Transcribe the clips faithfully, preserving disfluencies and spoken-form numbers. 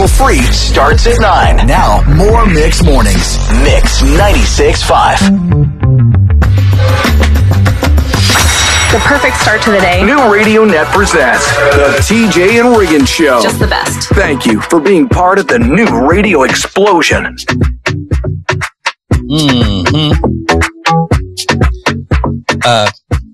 commercial free starts at nine. Now, more Mix Mornings. Mix ninety-six point five. The perfect start to the day. New Radio Net presents the T J and Riggins Show. Just the best. Thank you for being part of the new radio explosion. Mm-hmm. Uh,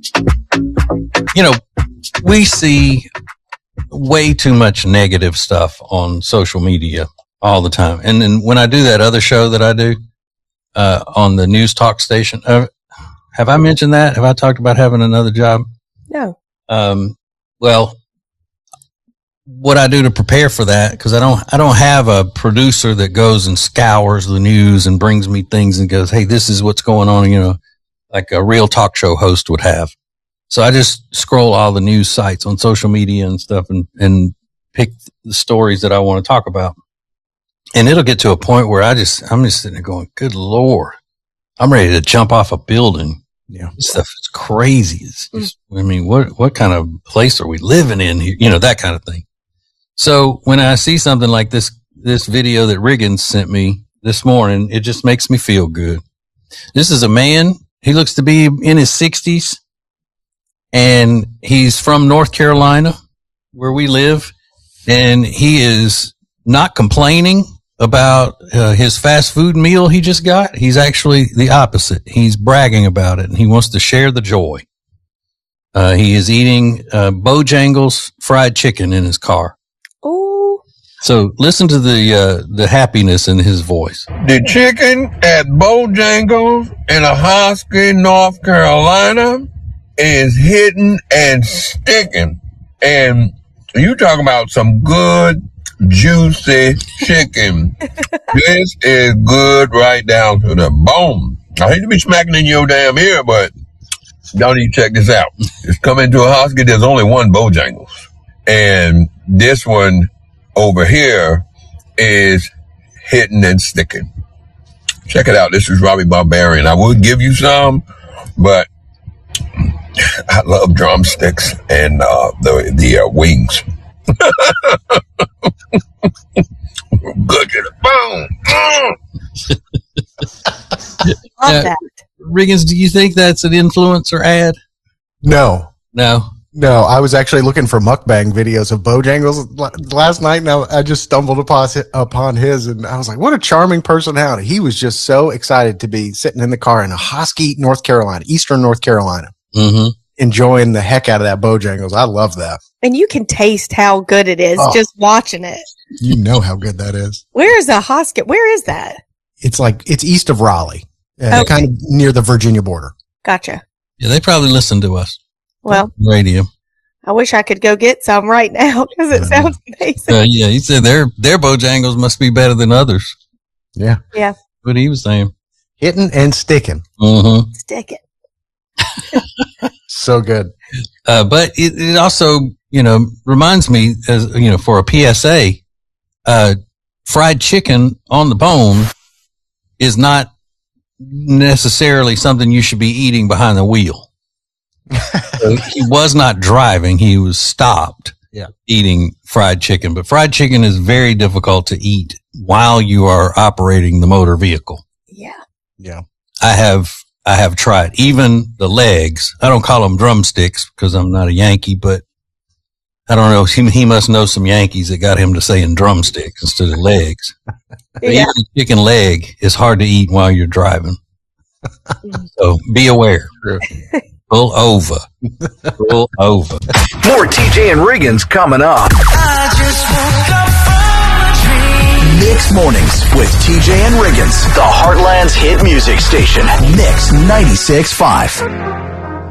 you know, we see way too much negative stuff on social media all the time. And then when I do that other show that I do uh, on the news talk station, uh, have I mentioned that? Have I talked about having another job? No. Um, well, what I do to prepare for that, because I don't, I don't have a producer that goes and scours the news and brings me things and goes, hey, this is what's going on, you know, like a real talk show host would have. So I just scroll all the news sites on social media and stuff and, and pick the stories that I want to talk about. And it'll get to a point where I just, I'm just sitting there going, good Lord, I'm ready to jump off a building. Yeah. This stuff is crazy. It's just, I mean, what, what kind of place are we living in here? You know, that kind of thing. So when I see something like this, this video that Riggins sent me this morning, it just makes me feel good. This is a man. He looks to be in his sixties. And he's from North Carolina, where we live, and he is not complaining about uh, his fast food meal he just got. He's actually the opposite. He's bragging about it, and he wants to share the joy. Uh, he is eating uh, Bojangles fried chicken in his car. Oh! So listen to the uh, the happiness in his voice. The chicken at Bojangles in Ahoskie, North Carolina, is hitting and sticking. And you talking about some good, juicy chicken. This is good right down to the bone. I hate to be smacking in your damn ear, but don't you check this out. It's coming to a hospital. There's only one Bojangles. And this one over here is hitting and sticking. Check it out. This is Robbie Barbarian. I would give you some, but I love drumsticks and uh, the the uh, wings. Good to the bone. Love Uh, that. Riggins, do you think that's an influencer ad? No, No. no. I was actually looking for mukbang videos of Bojangles l- last night, and I, I just stumbled upon, upon his, and I was like, what a charming personality. He was just so excited to be sitting in the car in Ahoskie, North Carolina, Eastern North Carolina. Mm-hmm. Enjoying the heck out of that Bojangles. I love that. And you can taste how good it is Oh. just watching it. You know how good that is. Where is a Hosket? Where is that? It's like, it's east of Raleigh, uh, Okay. kind of near the Virginia border. Gotcha. Yeah, they probably listen to us. Well, Radio. I wish I could go get some right now because it sounds amazing. Uh, yeah, he said their their Bojangles must be better than others. Yeah. Yeah. What he was saying. Hitting and sticking. Mm-hmm. Stick it. So good. Uh, but it, it also, you know, reminds me, as you know, for a P S A, uh, fried chicken on the bone is not necessarily something you should be eating behind the wheel. So he was not driving; he was stopped. Yeah. Eating fried chicken, but fried chicken is very difficult to eat while you are operating the motor vehicle. Yeah. Yeah. I have, I have tried even the legs. I don't call them drumsticks because I'm not a Yankee, but I don't know. He, he must know some Yankees that got him to saying drumsticks instead of legs. But Yeah. even a chicken leg is hard to eat while you're driving. So be aware. Pull over. Pull over. More T J and Riggins coming up. Mix Mornings with T J and Riggins, the Heartland's hit music station. Mix ninety-six point five.